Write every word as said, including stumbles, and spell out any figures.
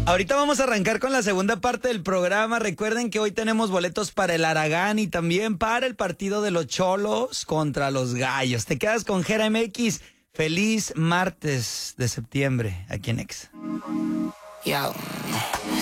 Ahorita vamos a arrancar con la segunda parte del programa. Recuerden que hoy tenemos boletos para el Aragán y también para el partido de los Cholos contra los Gallos. Te quedas con Gera M X. Feliz martes de septiembre aquí en Exa. Yo.